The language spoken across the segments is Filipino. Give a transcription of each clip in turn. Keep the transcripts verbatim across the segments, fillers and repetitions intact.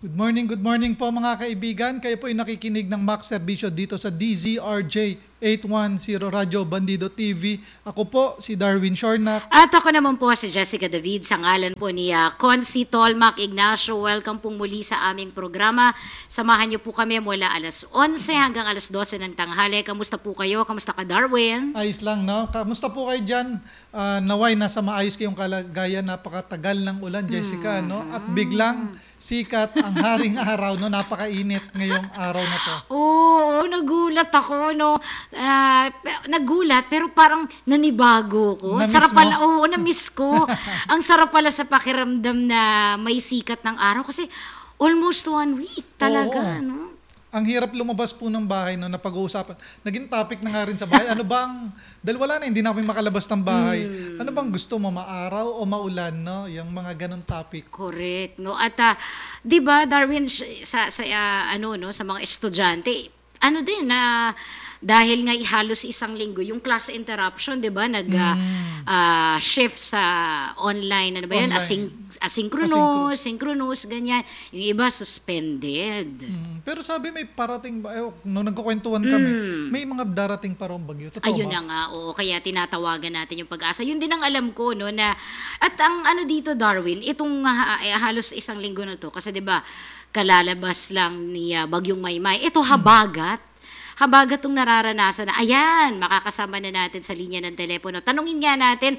Good morning, good morning po mga kaibigan. Kayo po ay nakikinig ng Max Servisyo dito sa D Z R J eight one zero Radyo Bandido T V. Ako po si Darwin Shornak. At ako naman po si Jessica David sa ngalan po ni uh, Consi Tolmac Ignacio. Welcome pong muli sa aming programa. Samahan niyo po kami mula alas onse hanggang alas dose ng tanghali. Kamusta po kayo? Kamusta ka, Darwin? Ayos lang, no? Kamusta po kayo dyan? Uh, naway, nasa maayos kayong kalagayan. Napakatagal ng ulan, Jessica, no? At biglang sikat ang haring araw, no? Napakainit ngayong araw na to. Oo, nagulat ako, no? Uh, nagulat, pero parang nanibago ko. Na-miss Sarap mo? pala, oo, na-miss ko. Ang sarap pala sa pakiramdam na may sikat ng araw kasi almost one week talaga, Oo. no? Ang hirap lumabas po ng bahay, no, na pag-uusapan. Naging topic na nga rin sa bahay. Ano bang, dahil wala na, hindi na kami makalabas ng bahay. Ano bang gusto mo, maaraw o maulan, no? Yung mga ganong topic. Correct, no? At ah, 'di ba, Darwin, sh- sa sa ah, ano no, sa mga estudyante, ano din na dahil nga halos isang linggo yung class interruption, 'di ba? Nag ah, ah, shift sa online, ano ba 'yun? Online. Async- asynchronous, synchronous, ganyan. Yung iba suspended. Mm, pero sabi may parating ba, eh, nung nagkukwentuhan kami, may mga darating pa rin bagyo. Totoo Ayun ba? na nga, oo, kaya tinatawagan natin yung pag-asa. Yun din ang alam ko, no, na, at ang ano dito, Darwin, itong ah, eh, halos isang linggo na to, kasi 'di ba kalalabas lang ni ah, Bagyong Maymay, ito habagat. Habagat itong nararanasan na, ayan, makakasama na natin sa linya ng telepono. Tanungin nga natin,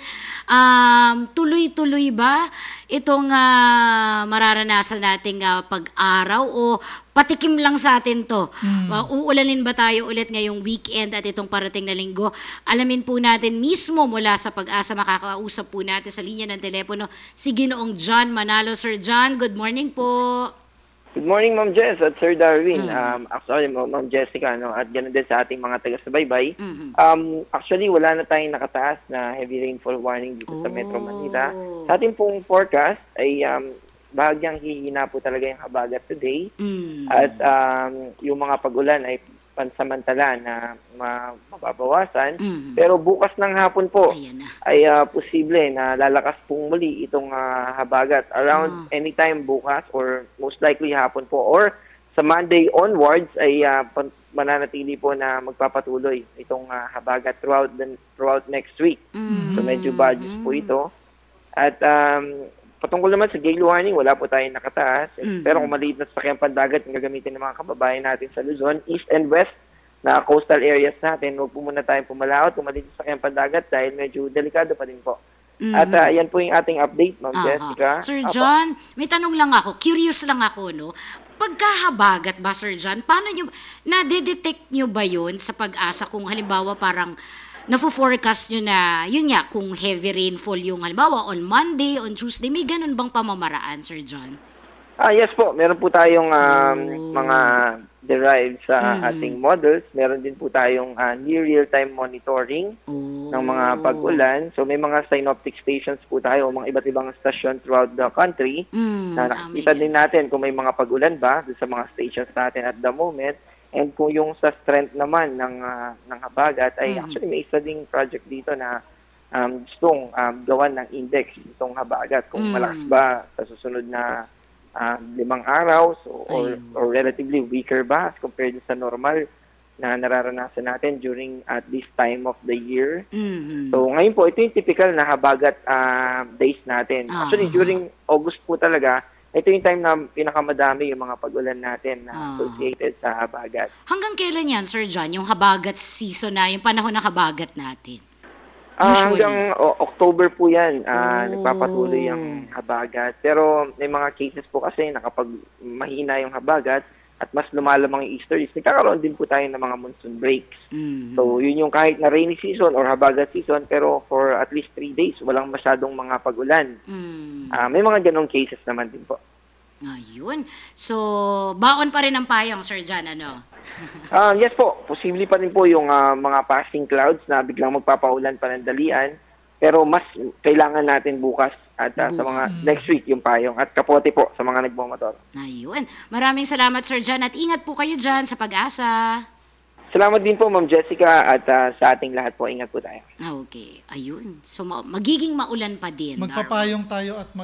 um, tuloy-tuloy ba itong ah, mararanasan nating ah, pag-araw o patikim lang sa atin to? Uh, uulanin ba tayo ulit ngayong weekend at itong parating na linggo? Alamin po natin mismo mula sa Pag-asa, makakausap po natin sa linya ng telepono si Ginoong John Manalo. Sir John, good morning po. Good morning, Ma'am Jess at Sir Darwin. Um, actually, Ma'am Jessica, no, at ganoon din sa ating mga taga-subaybay. Um, actually, wala na tayong nakataas na heavy rainfall warning dito sa Metro Manila. Sa ating pong forecast ay um, bahagyang hihina po talaga yung habagat today. Mm. At um, yung mga pag-ulan ay pansamantala na ma- mababawasan. Mm. Pero bukas ng hapon po, Ayan na. ay ah, posible na lalakas pong muli itong ah, habagat around anytime bukas or most likely hapon po or sa Monday onwards ay ah, pan- mananatili po na magpapatuloy itong ah, habagat throughout the, throughout next week. So medyo badges po ito. At um, patungkol naman sa gale warning, wala po tayong nakataas. Pero kung maliit na sasakyang pandagat yung gagamitin ng mga kababayan natin sa Luzon, east and west na coastal areas natin, huwag po muna tayong pumalaot kung maliit na sasakyang pandagat dahil medyo delikado pa din po. At uh, yan po yung ating update, Ma'am Aha. Jessica. Sir Apo. John, may tanong lang ako. Curious lang ako, no? Pagkahabagat ba, Sir John, paano nyo, na-detect nyo ba yun sa Pag-asa kung halimbawa parang nafo-forecast nyo na, yun nga, kung heavy rainfall yung halimbawa on Monday, on Tuesday, may ganun bang pamamaraan, Sir John? Ah, yes po. Meron po tayong um, Oh. mga derived sa ating models. Meron din po tayong uh, near real-time monitoring Oh. ng mga pag-ulan. So may mga synoptic stations po tayo, mga iba't ibang station throughout the country Mm, na ah, may nakikita din natin kung may mga pag-ulan ba doon sa mga stations natin at the moment. And kung yung sa strength naman ng ah, ng habagat ay actually may isa ding project dito na um, gustong um, gawan ng index itong habagat kung Mm. malakas ba sa susunod na ah, limang araw so, or, Ayun. or relatively weaker ba as compared sa normal na nararanasan natin during at this time of the year. Mhm. So ngayon po, ito yung typical na habagat ah, days natin. Actually, Ah. during August po talaga, ito yung time na pinakamadami yung mga pag-ulan natin na Ah. associated sa habagat. Hanggang kailan yan, Sir John, yung habagat season na, yung panahon ng habagat natin? Ah, Usually. hanggang o- October po yan, ah, Oh. nagpapatuloy yung habagat. Pero may mga cases po kasi na kapag mahina yung habagat at mas lumalamang yung Easter is, nagkakaroon din po tayo ng mga monsoon breaks. Mhm. So, yun yung kahit na rainy season or habagat season, pero for at least three days, walang masyadong mga pag-ulan. Mm. Ah, may mga ganong cases naman din po. Ayun. So, baon pa rin ang payong, Sir John, ano? Ah, yes po, posible pa rin po yung ah, mga passing clouds na biglang magpapaulan pa ng dalian. Pero mas kailangan natin bukas at ah, sa mga next week yung payong at kapote po sa mga nagmamotor. Ayun. Maraming salamat, Sir John, at ingat po kayo dyan sa Pag-asa. Salamat din po, Ma'am Jessica, at ah, sa ating lahat po. Ingat po tayo. Ah, okay. Ayun. So, ma- magiging maulan pa din. Darwin. Magpapayong tayo at mag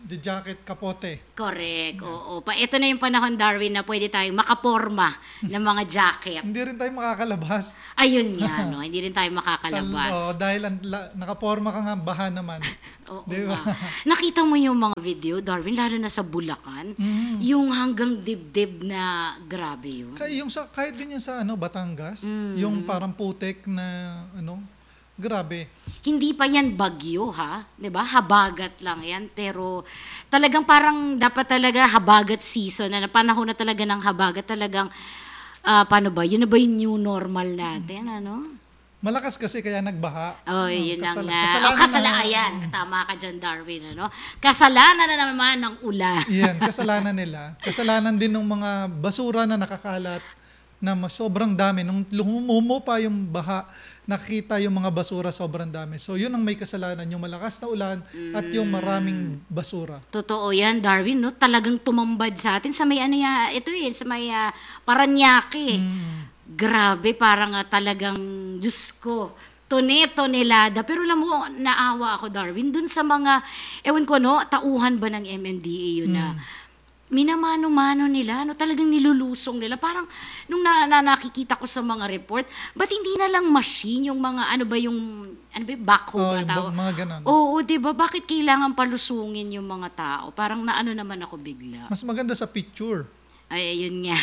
the jacket, kapote. Correct. Oo. Pa, ito na yung panahon, Darwin, na pwede tayong makaporma ng mga jacket. Hindi rin tayo makakalabas. Ayun nga, no? Hindi rin tayo Sa, makakalabas. oh, dahil ang, la, nakaporma ka nga, baha naman. Oo Di ba? nga. Nakita mo yung mga video, Darwin, lalo na sa Bulacan, Mm. yung hanggang dibdib na grabe yun. Kaya yung sa, kahit din yung sa ano, Batangas, Mm. yung parang putek na ano, grabe. Hindi pa yan bagyo, ha? 'Di ba? Habagat lang yan. Pero talagang parang dapat talaga habagat season, na panahon na talaga ng habagat. Talagang, ah, paano ba? Yun na ba yung new normal natin, ano? Malakas kasi kaya nagbaha. Oh, yun ang kasala- nga. kasalanan Oh, kasala, na- ayan. Tama ka dyan, Darwin, ano? Kasalanan na naman ng ulan. Yan, kasalanan nila. Kasalanan din ng mga basura na nakakalat na mas- sobrang dami. Nung lumumo pa yung baha, nakita yung mga basura sobrang dami. So yun ang may kasalanan, yung malakas na ulan at yung maraming basura. Totoo yan, Darwin, no? Talagang tumambad sa atin sa may ano ya, ito eh, sa may ah, Paranaque. Grabe, parang ah, talagang, Diyos ko, tone-tonelada. Pero alam mo, naawa ako, Darwin, dun sa mga, ewan ko, no, tauhan ba ng M M D A yun na, minamano-mano nila, no, talagang nilulusong nila. Parang, nung na, na, nakikita ko sa mga report, ba't hindi na lang machine, yung mga, ano ba yung, ano ba, yung backhoe Oh, ba yung tawag? ba- mga ganon. Oo, di ba? Bakit kailangan palusungin yung mga tao? Parang naano naman ako bigla. Mas maganda sa picture. Ay, ayun nga.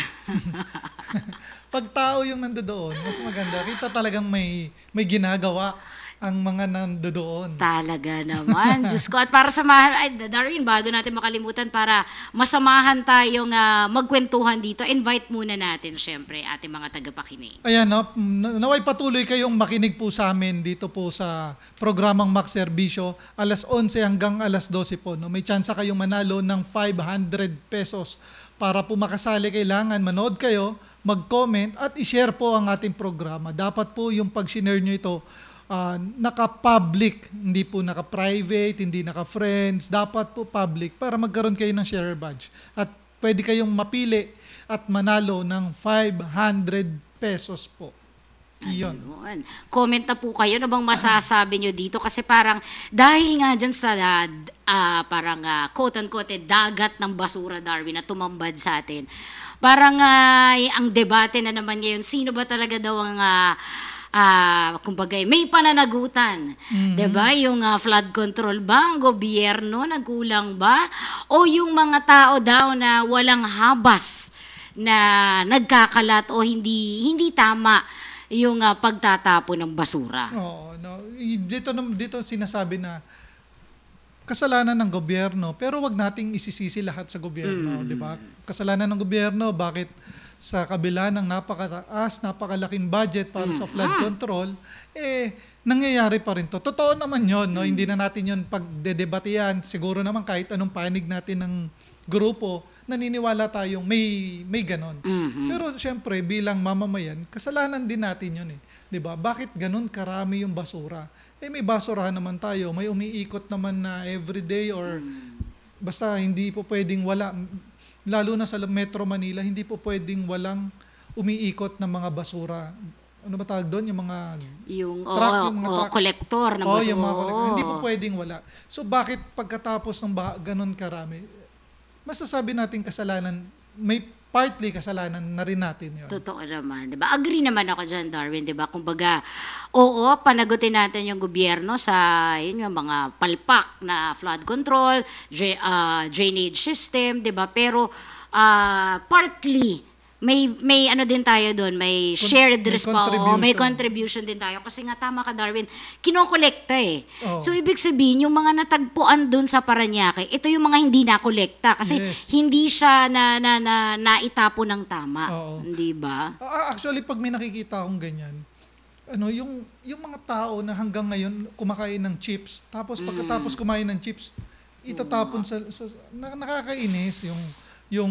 Pag tao yung nandoon, mas maganda. Kita talagang may may ginagawa ang mga nandoon. Talaga naman. Diyos ko. At para samahan, ay, Darwin, bago natin makalimutan, para masamahan tayong ah, magkwentuhan dito, invite muna natin, syempre, ating mga tagapakinig. Ayan, no, na- naway patuloy kayong makinig po sa amin dito po sa programang Max Servicio, alas onse hanggang alas dose po. No? May tsansa kayong manalo ng five hundred pesos. Para po makasali, kailangan manood kayo, mag-comment at i-share po ang ating programa. Dapat po yung pag-share nyo ito, ah, naka-public, hindi po naka-private, hindi naka-friends. Dapat po public para magkaroon kayo ng share badge. At pwede kayong mapili at manalo ng five hundred pesos po. Iyon. Ayun. Comment na po kayo, ano bang masasabi nyo dito? Kasi parang, dahil nga dyan sa, ah, parang, ah, quote-unquote, eh, dagat ng basura, Darwin, na tumambad sa atin. Parang, ah, ang debate na naman ngayon, sino ba talaga daw ang, ah, ah, kumbaga, may pananagutan. 'Di ba? Yung ah, flood control ba, ang gobyerno, nagkulang ba? O yung mga tao daw na walang habas na nagkakalat o hindi hindi tama yung ah, pagtatapon ng basura. Oo, no. I- Dito nam- dito sinasabi na kasalanan ng gobyerno, pero wag nating isisisi lahat sa gobyerno, 'di ba? Kasalanan ng gobyerno, bakit sa kabila ng napakataas, napakalaking budget para sa flood control, eh nangyayari pa rin to. Totoo naman 'yon, no? Hindi na natin 'yon pagdedebatihan. Siguro naman kahit anong panig natin ng grupo, naniniwala tayong may may ganon. Mhm. Pero siyempre bilang mamamayan, kasalanan din natin 'yon eh. 'Di ba? Bakit ganun karami yung basura? Eh may basurahan naman tayo, may umiikot naman na everyday or basta hindi po pwedeng wala. Lalo na sa Metro Manila, hindi po pwedeng walang umiikot na mga basura. Ano ba tawag doon? Yung mga Yung o, truck, yung mga o, truck. kolektor ng Oh, basura. yung mga kolektor. Hindi po pwedeng wala. So bakit pagkatapos ng baha, ganun karami? Masasabi natin kasalanan, may partly kasalanan na rin natin yun. Totoo naman, 'di ba? Agree naman ako diyan, Darwin, 'di ba? Kumbaga, oo, panagutin natin yung gobyerno sa yun yung mga palpak na flood control, dra- ah, drainage system, 'di ba? Pero ah, partly may may ano din tayo doon, may Con- shared may responsibility, may contribution. contribution din tayo kasi nga tama ka, Darwin, kinokolekta eh. Oo. So ibig sabihin yung mga natagpuan doon sa Paranaque, ito yung mga hindi nakolekta kasi Yes. hindi siya na na, na naitapon ng tama, Oo. hindi ba? Ah, actually, pag may nakikita akong ganyan, ano, yung, yung mga tao na hanggang ngayon kumakain ng chips, tapos pagkatapos kumain ng chips, itatapon sa, sa na, nakakainis yung, yung,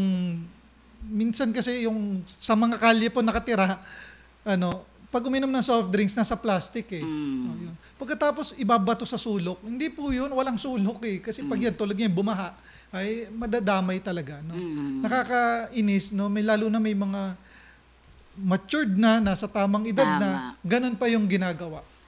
minsan kasi yung sa mga kalye po nakatira, ano, pag uminom ng soft drinks, nasa plastic eh. Oh, yun. Pagkatapos ibabato sa sulok, hindi po yun, walang sulok eh. Kasi pag yan, tulad yan, bumaha, ay madadamay talaga. No? Nakakainis, no? May, lalo na may mga matured na, nasa tamang edad Tama. na, ganun pa yung ginagawa.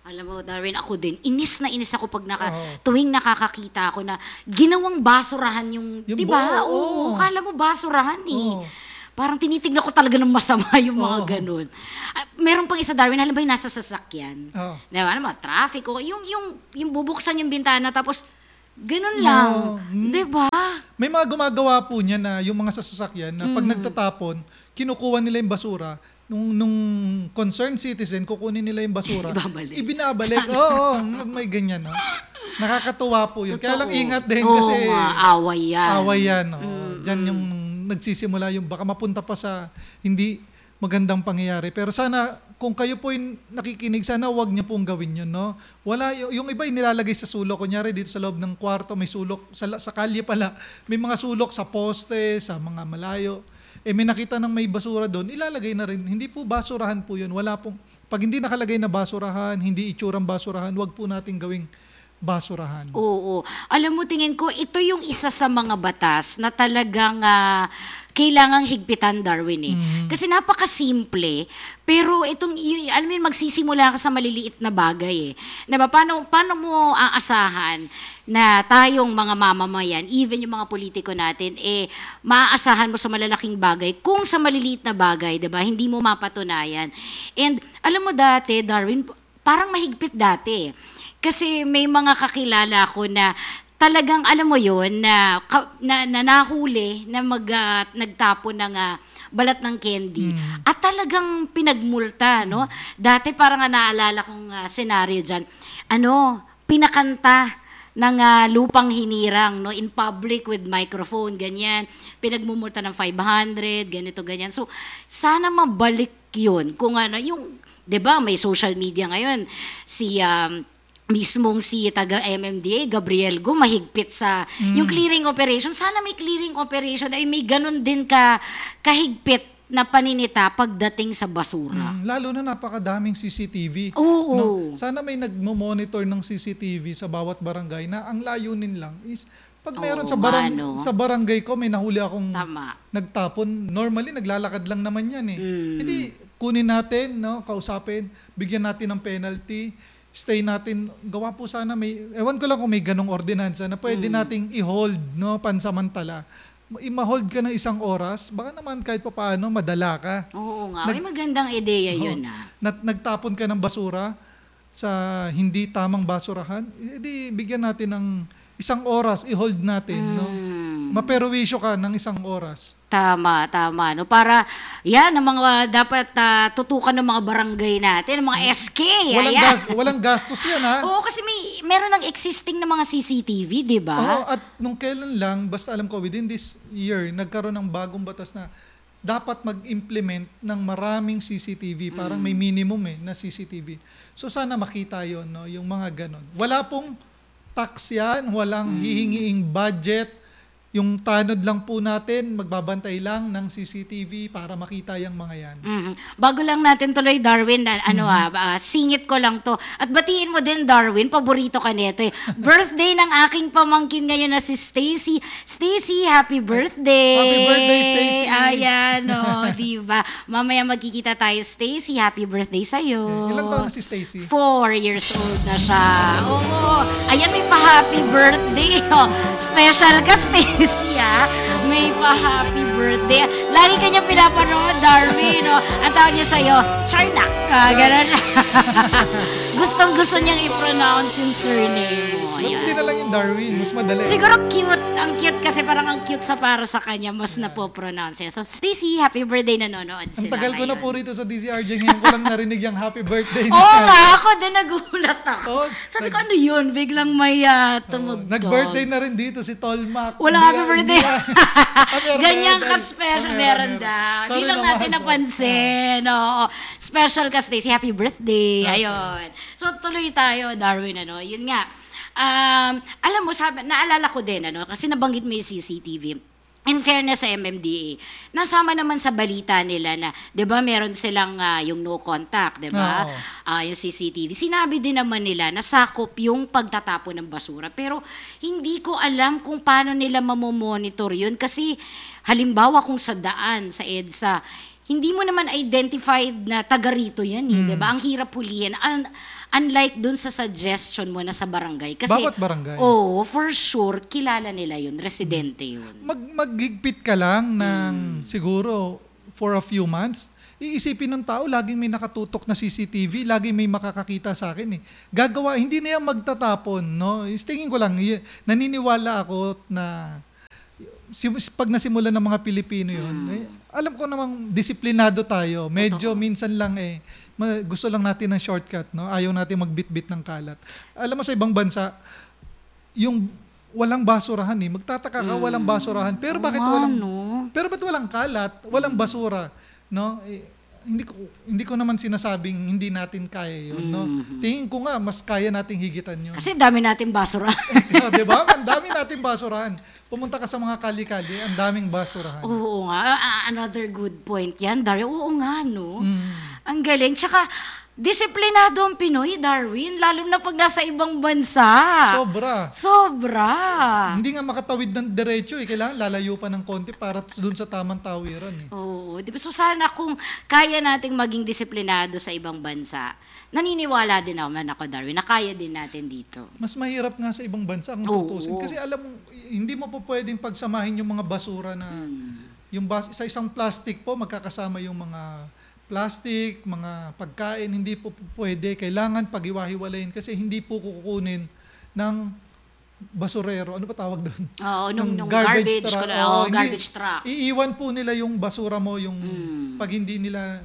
Alam mo, Darwin, ako din, inis na inis ako pag naka, Oo. tuwing nakakakita ako na ginawang basurahan yung, Yung di ba? buo, Oo, oo. kala mo basurahan eh. Oo. Parang tinitignan ko talaga ng masama yung mga Oo. ganun. Ah, meron pang isa, Darwin, alam ba yung nasa sasakyan? Oo. Diba, ano ba, traffic, o yung, yung, yung bubuksan yung bintana, tapos ganun lang. Oo. Mm. Di ba? May mga gumagawa po niya na yung mga sasakyan na pag Mm. nagtatapon, kinukuha nila yung basura. Nung, nung concerned citizen, kukunin nila yung basura. Ibabalik. Ibinabalik. Oo, oo, may ganyan. No? Nakakatuwa po yun. Kaya lang Totoo. ingat din Oo kasi nga, away yan. away yan. Oh. Diyan yung nagsisimula yung baka mapunta pa sa hindi magandang pangyayari. Pero sana, kung kayo po yung nakikinig, sana wag niyo pong gawin yun. No? Wala, y- yung iba yung nilalagay sa sulok. Kunyari dito sa loob ng kwarto, may sulok. Sa, sa kalye pala, may mga sulok sa poste, sa mga malayo. Eh may nakita ng may basura doon, ilalagay na rin. Hindi po basurahan po yun. Wala pong, pag hindi nakalagay na basurahan, hindi itsurang basurahan, wag po natin gawing basurahan. Oo. Alam mo, tingin ko, ito yung isa sa mga batas na talagang ah, kailangang higpitan, Darwin eh. Kasi napakasimple, pero itong, y- alam mo yun, magsisimula ka sa maliliit na bagay eh. Diba? Paano, paano mo aasahan na tayong mga mamamayan, even yung mga politiko natin, eh, maaasahan mo sa malalaking bagay kung sa maliliit na bagay, diba? Hindi mo mapatunayan. And alam mo dati, Darwin, parang mahigpit dati. Kasi may mga kakilala ko na talagang alam mo yun na ka- na, na nahuli na mag ah, nagtapon ng ah, balat ng candy at talagang pinagmulta, no? Dati parang nga naalala kong ah, senaryo diyan. Ano, pinakanta ng ah, lupang hinirang, no, in public with microphone, ganyan. Pinagmumulta ng five hundred, ganito ganyan. So sana mabalik 'yun kung ano yung 'di ba, may social media ngayon. Si um, mismong si taga M M D A, Gabriel Go, mahigpit sa yung clearing operation. Sana may clearing operation ay may ganun din ka kahigpit na paninita pagdating sa basura. Mm, lalo na napakadaming C C T V. Oo. No? Sana may nagmo-monitor ng C C T V sa bawat barangay na ang layunin lang is pag meron Oo sa barang nga, no? sa barangay ko may nahuli akong Tama. nagtapon. Normally naglalakad lang naman 'yan eh. Mm. Hindi kunin natin, no, kausapin, bigyan natin ng penalty, stay natin, gawa po sana may, ewan ko lang kung may ganong ordinansa na pwede Mm. nating i-hold, no, pansamantala. I-hold ka ng isang oras, baka naman kahit pa paano madala ka. Oo nga. Nag- May magandang ideya Oo. yun ah. Nat- nagtapon ka ng basura sa hindi tamang basurahan, edi bigyan natin ng isang oras, i-hold natin, no. Mm. Maperwisyo ka ng isang oras. Tama, tama. No? Para, yan, ang mga dapat ah, tutukan ng mga barangay natin, ng mga S K. Walang ayan. gas, walang gastos 'yan ha. Oo, kasi may, meron ng existing na mga C C T V, di ba? Oo, at nung kailan lang, basta alam ko, within this year, nagkaroon ng bagong batas na dapat mag-implement ng maraming C C T V. Parang may minimum eh, na C C T V. So sana makita yon, no, yung mga ganon. Wala pong tax yan, walang hihingiing budget. Yung tanod lang po natin, magbabantay lang ng C C T V para makita yung mga yan. Mhm. Bago lang natin tuloy, Darwin, na, ano ah, ah, singit ko lang to. At batiin mo din, Darwin, paborito ka nito eh. Birthday ng aking pamangkin ngayon na si Stacy. Stacy, happy birthday! Happy birthday, Stacy! Ayan, oh, di ba? Mamaya magkikita tayo, Stacy. Happy birthday sa'yo. Ilang taon na si Stacy? Four years old na siya. Oo. Ayan, may pa-happy birthday. Oh, special ka, Stacy, ah. May pa-happy birthday. Lagi kanya pinapanood, Darwin. Oh. Ang tawag niya sa'yo, Charnak. Ah, ganun. Gustong gusto niyang i-pronounce yung surname mo. Ba't Ayan. hindi na lang yung Darwin? Mas madali. Siguro cute. Ang cute kasi parang ang cute sa para sa kanya. Mas napopronounce niya. So, Stacy, happy birthday, nanonood Ang sila tagal ko na ngayon. po rito sa D C R J. Ngayon ko lang narinig yung happy birthday. na Oo yan. nga, ako din nagulat ako. Oo, Sabi nag- ko, ano yun? Biglang may uh, Oo, tumugtog. Nag-birthday na rin dito si Tolmac. Walang Hindi happy yan- birthday. hindi yan. Ah, meron, Ganyan meron, ka meron. special, Ah, meron daw. Sorry Hindi lang naman. natin napansin. Oo. Special ka, Stacey. Happy birthday. Ayun. So, tuloy tayo, Darwin. Ano? Yun nga. Um, alam mo, sabi, naalala ko din, ano, kasi nabanggit mo yung C C T V. In fairness sa M M D A, nasama naman sa balita nila na, 'di ba, meron silang ah, yung no contact, 'di ba? Oo. Ah, yung C C T V. Sinabi din naman nila na sakop yung pagtatapon ng basura. Pero hindi ko alam kung paano nila mamomonitor yun kasi halimbawa kung sa daan, sa EDSA, hindi mo naman identified na taga rito yan, eh, Mm. 'di ba? Ang hirap hulihin. Un- unlike dun sa suggestion mo na sa barangay. Kasi, Bawat barangay. Oo, for sure, kilala nila yun, residente yun. Mag maghigpit ka lang ng siguro for a few months. Iisipin ng tao, laging may nakatutok na C C T V, laging may makakakita sa akin eh. Gagawa, hindi na yan magtatapon, no? Is tingin ko lang, y- naniniwala ako na si- pag nasimulan ng mga Pilipino yun, eh, alam ko namang disiplinado tayo. Medyo minsan lang eh, ma- gusto lang natin ng shortcut, no? Ayaw natin magbitbit ng kalat. Alam mo sa ibang bansa, yung walang basurahan eh. Magtataka ka, walang basurahan. Pero bakit Oo, walang no? pero ba't walang kalat, walang basura, no? Eh, hindi ko hindi ko naman sinasabing hindi natin kaya 'yun, no? Tingin ko nga mas kaya nating higitan 'yun. Kasi dami natin basura. 'Di ba? Ang dami nating basurahan. Pumunta ka sa mga kali-kali, ang daming basurahan. Oo nga. A- Another good point yan, Dario. Oo nga, no? Mm. Ang galing. Tsaka, disiplinado ang Pinoy, Darwin. Lalo na pag nasa ibang bansa. Sobra. Sobra. Hindi nga makatawid ng diretso eh. Kailangan lalayo pa ng konti para dun sa tamang tawiran eh. Oo. Di ba? So sana kung kaya nating maging disiplinado sa ibang bansa, naniniwala din naman ako, Darwin, na kaya din natin dito. Mas mahirap nga sa ibang bansa kung Oo. tutusin. Kasi alam mo, hindi mo po pwedeng pagsamahin yung mga basura na yung bas, sa isang plastic po, magkakasama yung mga plastic, mga pagkain, hindi po po pwede. Kailangan pag-iwahiwalayin kasi hindi po kukunin ng basurero. Ano pa tawag doon? Oo, nung, Ng nung garbage, truck. ko Oo, oh, hindi. garbage truck. Iiwan po nila yung basura mo yung pag hindi nila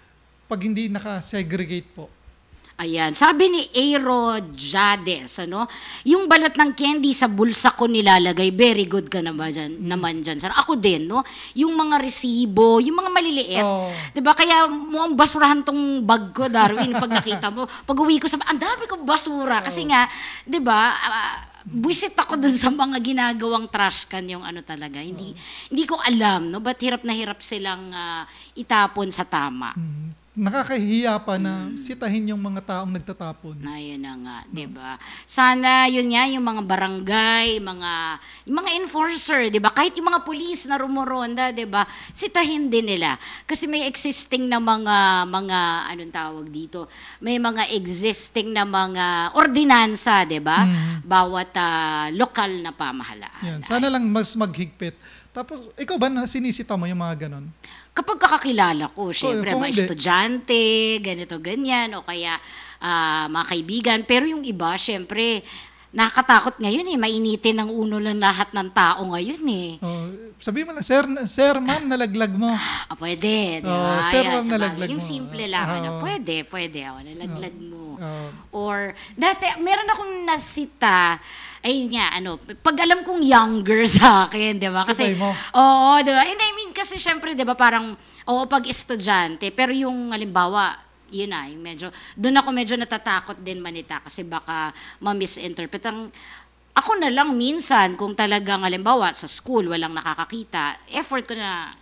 pag hindi naka-segregate po. Ayan, sabi ni Aero Jades, ano, yung balat ng candy sa bulsa ko nilalagay, very good ka naman dyan, naman dyan, sir. Ako din, no? Yung mga resibo, yung mga maliliit, Oo. 'di ba? Kaya mukhang basurahan tong bag ko, Darwin, pag nakita mo. Pag uwi ko sa, ang dami kong basura. Kasi nga, 'di ba, ah, buisit ako dun sa mga ginagawang trash can yung ano talaga. Hindi hindi ko alam, no? Ba't hirap na hirap silang ah, itapon sa tama. Mm. Nakakahiya pa na sitahin yung mga taong nagtatapon. Na yun na nga, 'di ba? Sana yun nga yung mga barangay, mga yung mga enforcer, 'di ba? Kahit yung mga pulis na rumoronda, 'di ba? Sitahin din nila kasi may existing na mga mga anong tawag dito? May mga existing na mga ordinansa, 'di ba? Bawat ah, lokal na pamahalaan. Yan. Sana lang mas maghigpit. Tapos, ikaw ba na sinisita mo yung mga ganon? Kapag kakakilala ko, syempre, kung mga hindi. estudyante, ganito, ganyan, o kaya ah, mga kaibigan. Pero yung iba, syempre, nakakatakot ngayon eh. Mainitin ang uno ng lahat ng tao ngayon eh. Oh, sabi mo lang, sir, sir, ma'am, nalaglag mo. Ah, pwede, di Oo, ba? sir, Ayan, ma'am, sa bagay. nalaglag Yung mo. simple lang, Oo. ano, pwede, pwede, oh, nalaglag mo. Oo. Or, dati, meron akong nasita, ayun nga, ano, pag alam kong younger sa akin, di ba? Kasi, Sitay mo? oo, di ba? And I mean, kasi syempre, di ba, parang, oo, pag estudyante, pero yung, halimbawa, yun na, yung medyo, doon ako medyo natatakot din manita kasi baka ma-misinterpret. Ang, ako na lang minsan, kung talagang, halimbawa, sa school, walang nakakakita, effort ko na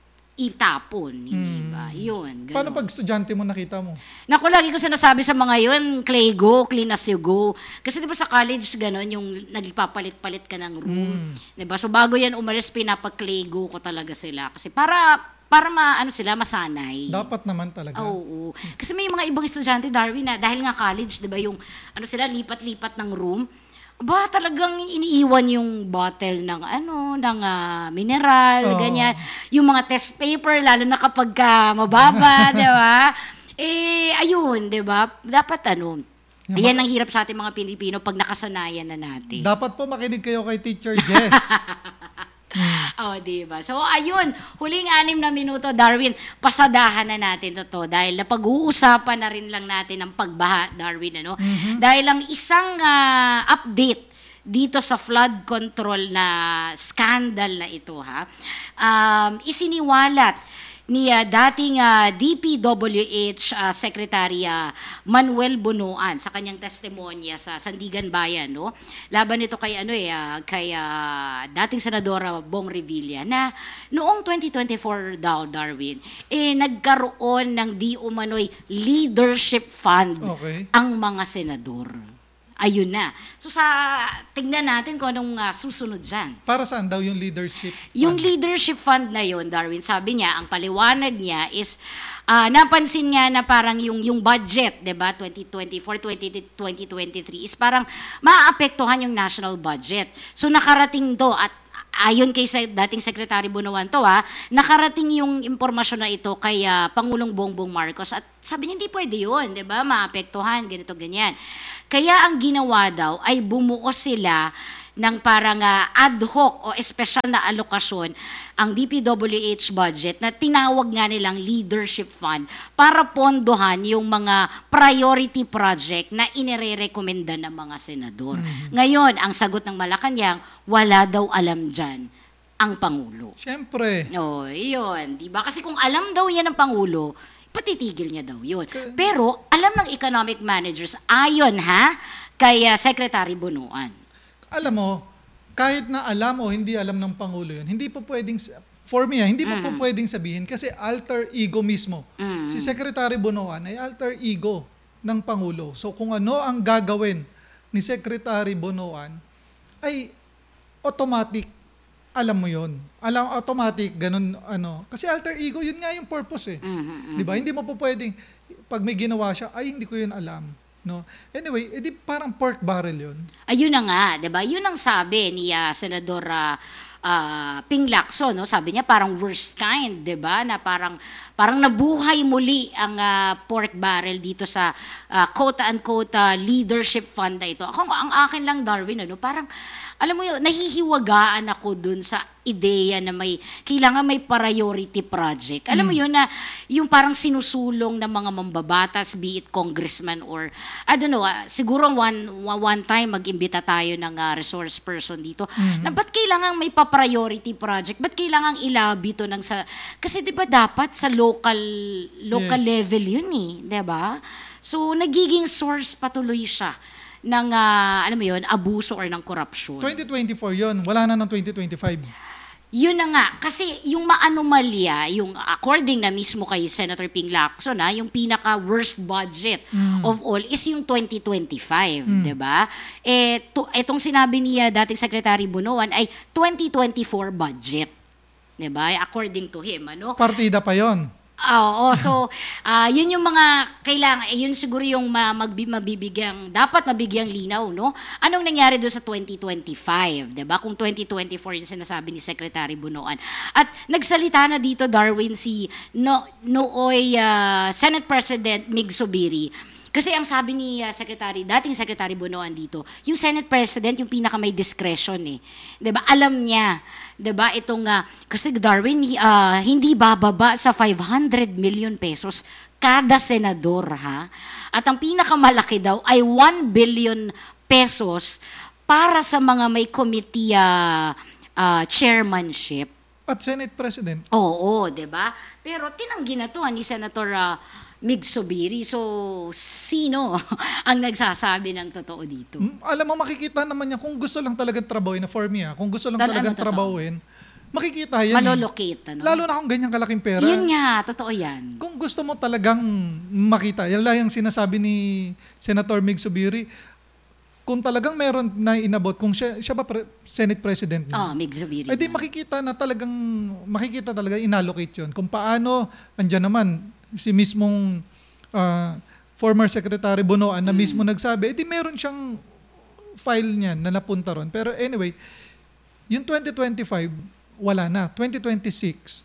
itapon, hindi ba? Yun, ganun. Paano pag estudyante mo nakita mo? Naku, lagi ko sinasabi sa mga yun, clay go, clean as you go. Kasi di ba sa college, gano'n, yung nagpapalit-palit ka ng room. Di ba? So bago yan umalis, pinapa-clay go ko talaga sila. Kasi para, para ma, ano sila, masanay. Dapat naman talaga. Oo. Kasi may mga ibang estudyante, Darwin, na dahil nga college, di ba, yung, ano sila, lipat-lipat ng room, ba talagang iniiwan yung bottle ng ano, ng ah, mineral, Oo. ganyan. Yung mga test paper, lalo na kapag ka mababa, di ba? Eh, ayun, di ba? Dapat ano, yan ang hirap sa ating mga Pilipino pag nakasanayan na natin. Dapat po makinig kayo kay Teacher Jess. Oh, di ba? So, ayun, huling anim na minuto, Darwin, pasadahan na natin to, to dahil napag-uusapan na rin lang natin ang pagbaha, Darwin, ano? Dahil ang isang ah, update dito sa flood control na scandal na ito, ha, um, isiniwalat ni ah, dating ah, D P W H ah, Secretary ah, Manuel Bunuan sa kanyang testimonya sa Sandigan Bayan, no? Laban nito kay ano eh ah, kay ah, dating senadora Bong Revilla na noong twenty twenty-four daw, Darwin, eh nagkaroon ng di umano'y leadership fund Okay. ang mga senador. Ayun na. So sa tignan natin kung anong ah, susunod dyan. Para saan daw yung leadership? Yung fund? leadership fund na yun, Darwin, sabi niya, ang paliwanag niya is, ah, napansin nga na parang yung, yung budget, di ba, twenty twenty-four, twenty twenty-three, is parang maaapektuhan yung national budget. So nakarating to at ayon kay sa dating Secretary Bunuan to ha, nakarating yung impormasyon na ito kay ah, Pangulong Bongbong Marcos at sabi niya hindi pwede yun, 'di ba? Maapektuhan ganito ganyan. Kaya ang ginawa daw ay bumuo sila ng parang ah, ad hoc o espesyal na alokasyon ang D P W H budget na tinawag nga nilang leadership fund para pondohan yung mga priority project na inirerekomenda ng mga senador. Ngayon, ang sagot ng Malacanang, wala daw alam dyan ang Pangulo. Siyempre. No, yun. Diba? Kasi kung alam daw yan ng Pangulo, patitigil niya daw yun. Pero alam ng economic managers, ayon ha, kay ah, Secretary Bunuan. Alam mo, kahit na alam o hindi alam ng Pangulo yun, hindi po pwedeng, for me, ah, hindi mo po pwedeng sabihin kasi alter ego mismo. Si Secretary Bunuan ay alter ego ng Pangulo. So kung ano ang gagawin ni Secretary Bunuan, ay automatic, alam mo yun. Alam, automatic, ganun, ano. Kasi alter ego, yun nga yung purpose eh. Di ba? Hindi mo po pwedeng, pag may ginawa siya, ay hindi ko yun alam. No? Anyway, edi parang pork barrel yun. Ayun na nga, 'di ba? Yun ang sabi ni ah, Senador ah, ah, Ping Lacson, no? Sabi niya parang worst kind, 'di ba? Na parang parang nabuhay muli ang ah, pork barrel dito sa ah, quote unquote ah, leadership fund na ito. Ako ang akin lang, Darwin, ano, parang alam mo yun, nahihiwagaan ako dun sa ideya na may kailangan may priority project. Alam mo yun na yung parang sinusulong ng mga mambabatas, be it congressman or I don't know, ah, siguro one one time mag-imbita tayo ng ah, resource person dito. Na ba't kailangan may pa-priority project? Ba't kailangan ilabi to ng sa kasi 'di ba dapat sa local local Yes. level yun eh, 'di ba? So nagiging source patuloy siya ng ah, alam mo yun, abuso or ng korupsyon. twenty twenty-four yun, wala na ng twenty twenty-five. Yun na nga, kasi yung maanomalya, yung according na mismo kay Senator Ping Lacson, ha, yung pinaka-worst budget of all is yung twenty twenty-five, di ba? Eh, to, etong sinabi niya dating Secretary Bunuan ay twenty twenty-four budget. Di ba? According to him, ano? Partida pa yon. Ah, oo, so ah, yun yung mga kailangan, eh, yun siguro yung ma- magbi- mabibigyang, dapat mabigyang linaw, no? Anong nangyari doon sa twenty twenty-five, 'di ba? Kung twenty twenty-four yung sinasabi ni Secretary Bunuan. At nagsalita na dito, Darwin, si no, Nooy ah, Senate President Mig Zubiri. Kasi ang sabi ni ah, Secretary, dating Secretary Bunuan dito, yung Senate President yung pinaka may discretion eh. 'Di ba? Alam niya, 'di ba? Itong ah, kasi Darwin ah, hindi bababa sa five hundred million pesos kada senador ha. At ang pinakamalaki daw ay one billion pesos para sa mga may committee ah, ah, chairmanship. At Senate President. Oo, 'di ba? Pero tinanggi na 'to ni Senator ah, Mig Zubiri. So, sino ang nagsasabi ng totoo dito? Mm, Alam mo, makikita naman niya kung gusto lang talagang trabawin na for me, ah, kung gusto lang Tal- talagang ano, totoo? trabawin, makikita yan. eh. Malolocate, ano? Lalo na kung ganyan kalaking pera. Yun nga, totoo yan. Kung gusto mo talagang makita, yan lang yung sinasabi ni Senator Mig Zubiri, kung talagang meron na inabot, kung siya, siya ba pre- Senate President Oh, na? Mig Zubiri. Ay di makikita na talagang, makikita talaga inallocate yun. Kung paano, andyan naman, si mismong ah, former Secretary Bunuan na mismo nagsabi, edi meron siyang file niyan na napunta ron. Pero anyway, yung twenty twenty-five, wala na. twenty twenty-six,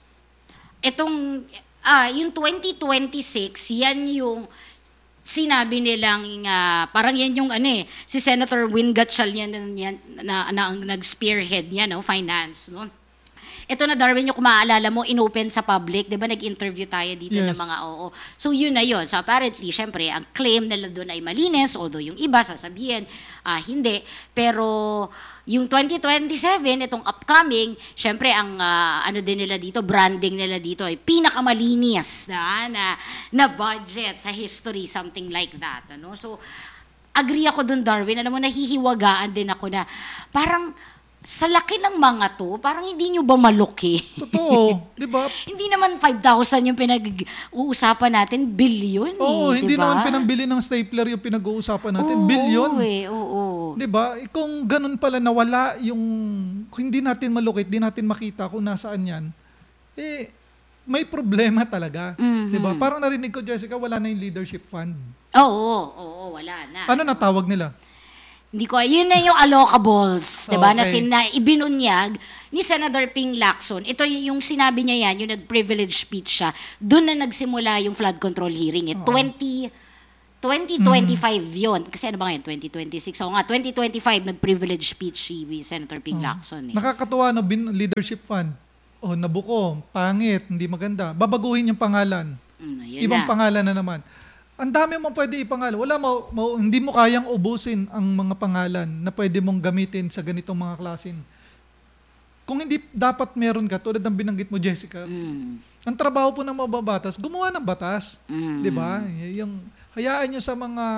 Itong, ah, yung twenty twenty-six, yan yung sinabi nilang, ah, parang yan yung ano eh, si Senator Win Gatchalian yan, na, na, ang nag-spearhead niya, no, finance, no? Ito na, Darwin, yung kung maaalala mo, inopen sa public, di ba nag-interview tayo dito Yes. ng mga oo. So yun na yun. So apparently, syempre, ang claim nila doon ay malinis, although yung iba sasabihin, ah, hindi. Pero yung twenty twenty-seven, itong upcoming, syempre, ang ah, ano din nila dito, branding nila dito ay pinakamalinis na, na, na budget sa history, something like that. Ano? So, agree ako doon, Darwin. Alam mo, nahihiwagaan din ako na parang sa laki ng mga to, parang hindi nyo ba maluki? Totoo, di ba? Hindi naman five thousand yung pinag-uusapan natin, billion eh, Oo, hindi di ba? naman pinambili ng stapler yung pinag-uusapan natin. Oo, Billion. Oo, eh, oo. Di ba? Eh, Kung ganun pala nawala yung, kung hindi natin malukit, hindi natin makita kung nasaan yan, eh, may problema talaga. Mhm. Di ba? Parang narinig ko, Jessica, wala na yung leadership fund. Oo, oo, wala na. Ano na tawag nila? Hindi ko, yun na yung allocables, 'di ba? Na Okay. sina ibinunyag ni Senator Ping Lacson. Ito y- yung sinabi niya yan, yung nag-privilege speech siya. Doon na nagsimula yung flood control hearing. Eh. twenty twenty twenty-five yun. Kasi ano ba ngayon? twenty twenty-six. Oo nga, twenty twenty-five nag-privilege speech si Senator Ping Lacson. Eh. Nakakatuwa, no? Bin- leadership fund. Oh, nabuko, pangit, hindi maganda. Babaguhin yung pangalan. Mm, yun Ibang na. pangalan na naman. Ang dami mong pwede ipangalan. Wala mo, mo, hindi mo kayang ubusin ang mga pangalan na pwede mong gamitin sa ganitong mga klasin. Kung hindi dapat meron ka, tulad ng binanggit mo, Jessica, Mm, ang trabaho po ng mababatas, gumawa ng batas. mm. 'Di ba? Y- Yung hayaan nyo sa mga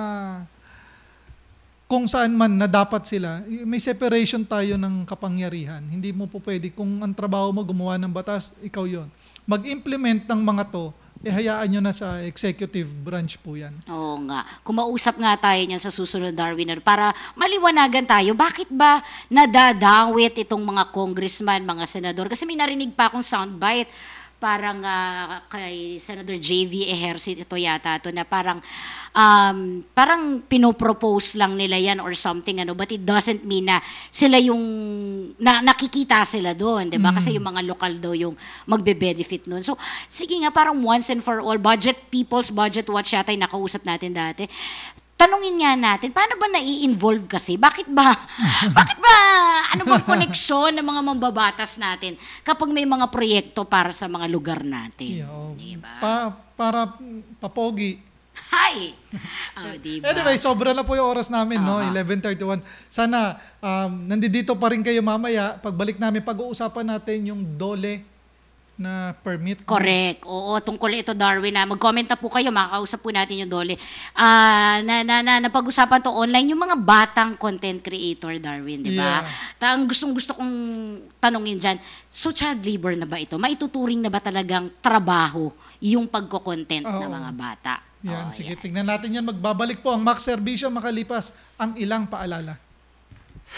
kung saan man na dapat sila, y- may separation tayo ng kapangyarihan. Hindi mo po pwede kung ang trabaho mo gumawa ng batas, ikaw 'yon. Mag-implement ng mga 'to, eh hayaan nyo na sa executive branch po 'yan. Oo nga. Kumausap nga tayo niyan sa susunod, Darwin, ano, para maliwanagan tayo. Bakit ba nadadawit itong mga congressman, mga senador? Kasi may narinig pa akong soundbite parang ah, kay Senator J V Ejercito ito yata to na parang um, parang pinopropose lang nila yan or something ano, but it doesn't mean na sila yung na, nakikita sila doon, 'di ba? Kasi yung mga lokal daw yung magbe-benefit noon. So sige nga, parang once and for all, budget people's budget watch yata yung nakausap natin dati. Tanungin nga natin, paano ba nai-involve kasi? Bakit ba? Bakit ba? Ano bang koneksyon ng mga mambabatas natin kapag may mga proyekto para sa mga lugar natin? Yeah, oh. Diba? Pa, para papogi. Hi! Oh, diba? Anyway, sobra na po yung oras namin, no? Aha. eleven thirty-one. Sana um, nandito pa rin kayo mamaya. Pagbalik namin, pag-uusapan natin yung dole na permit. Correct. Oo, tungkol ito, Darwin, na mag-comment na po kayo, makakausap po natin yung Dole. Ah, na, na, na, napag-usapan to online, yung mga batang content creator, Darwin, di ba? Yeah. Ang gustong-gusto kong tanungin dyan, so child labor na ba ito? Maituturing na ba talagang trabaho yung pagko-content ng Oo. mga bata? Yan, Oo, sige, yan. tingnan natin yan. Magbabalik po ang Max Servisyo makalipas ang ilang paalala.